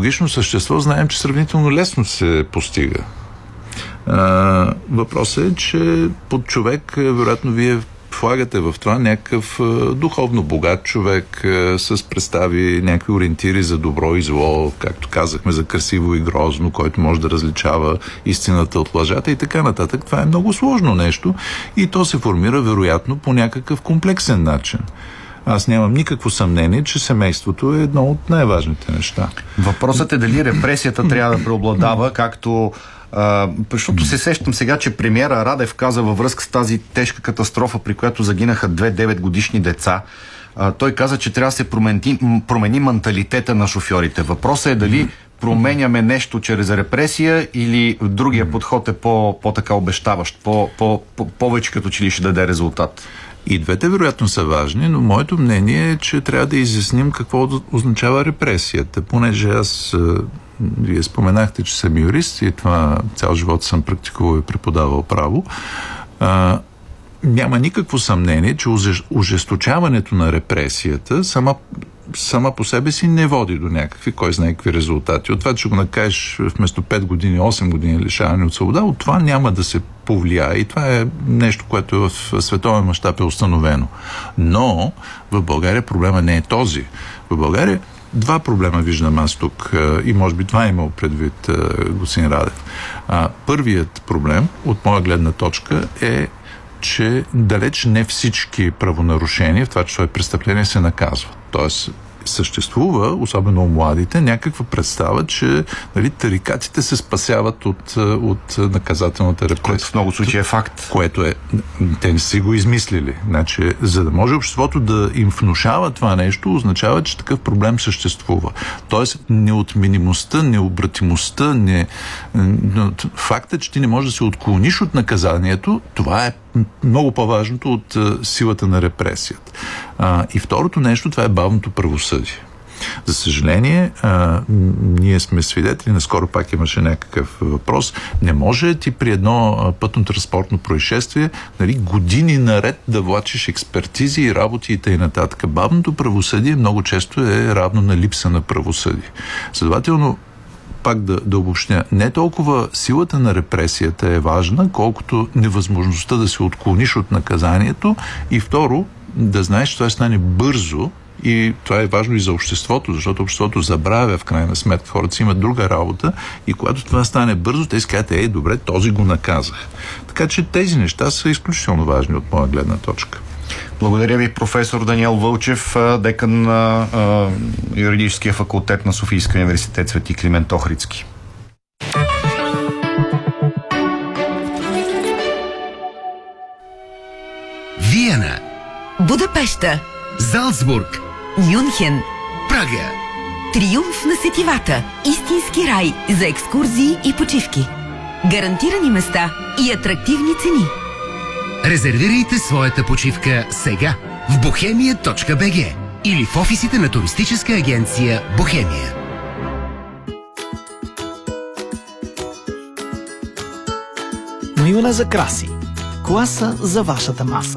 биологично същество, знаем, че сравнително лесно се постига. Въпросът е, че под човек, вероятно, вие влагате в това някакъв духовно богат човек с представи, някакви ориентири за добро и зло, както казахме, за красиво и грозно, който може да различава истината от лъжата и така нататък. Това е много сложно нещо и то се формира вероятно по някакъв комплексен начин. Аз нямам никакво съмнение, че семейството е едно от най-важните неща. Въпросът е дали репресията трябва да преобладава, както защото се сещам сега, че премиера Радев каза във връзка с тази тежка катастрофа, при която загинаха 2 9-годишни деца. Той каза, че трябва да се промени менталитета на шофьорите. Въпросът е дали променяме нещо чрез репресия или другия подход е по-така обещаващ, повече като че ли ще даде резултат. И двете вероятно са важни, но моето мнение е, че трябва да изясним какво означава репресията, понеже вие споменахте, че съм юрист и това цял живот съм практикувал и преподавал право. Няма никакво съмнение, че ожесточаването на репресията сама по себе си не води до някакви, кой знае какви резултати. От това, че го накажеш вместо 5 години, 8 години лишаване от свобода, от това няма да се повлияе. И това е нещо, което в световен мащаб е установено. Но в България проблема не е този. В България два проблема виждам аз тук и може би това е имал предвид господин Радев. Първият проблем, от моя гледна точка, е, че далеч не всички правонарушения, в това число и престъпления, се наказват. Тоест, съществува, особено у младите, някаква представа, че тарикатите се спасяват от наказателната репресия. Което в много случаи е факт. Което е... Те не си го измислили. Значи, за да може обществото да им внушава това нещо, означава, че такъв проблем съществува. Тоест, неотменимостта, необратимостта, факта, че ти не можеш да се отклониш от наказанието, това е много по-важното от силата на репресията. И второто нещо, това е бавното правосъдие. За съжаление, ние сме свидетели, наскоро пак имаше някакъв въпрос, не може ти при едно пътно-транспортно происшествие години наред да влачиш експертизи и работи и т.н. Бавното правосъдие много често е равно на липса на правосъдие. Следователно, пак да обобщя, не толкова силата на репресията е важна, колкото невъзможността да се отклониш от наказанието и второ, да знаеш, че това стане бързо и това е важно и за обществото, защото обществото забравя в крайна сметка, хората си имат друга работа и когато това стане бързо, те си казват, добре, този го наказах. Така че тези неща са изключително важни от моя гледна точка. Благодаря ви, професор Даниел Вълчев, декан на юридическия факултет на Софийския университет Свети Климент Охридски. Виена, Будапеща, Залцбург, Мюнхен, Прага. Триумф на сетивата. Истински рай за екскурзии и почивки. Гарантирани места и атрактивни цени. Резервирайте своята почивка сега в bohemia.bg или в офисите на туристическа агенция Бохемия. Милна за краси. Класа за вашата маса.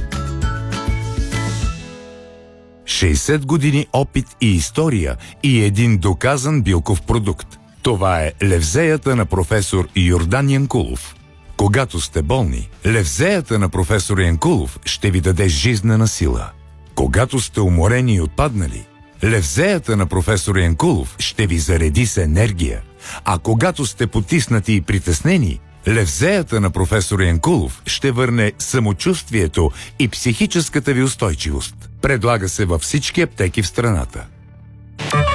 60 години опит и история и един доказан билков продукт. Това е левзеята на професор Йордан Янкулов. Когато сте болни, левзеята на професор Янкулов ще ви даде жизнена сила. Когато сте уморени и отпаднали, левзеята на професор Янкулов ще ви зареди с енергия. А когато сте потиснати и притеснени, левзеята на професор Янкулов ще върне самочувствието и психическата ви устойчивост. Предлага се във всички аптеки в страната.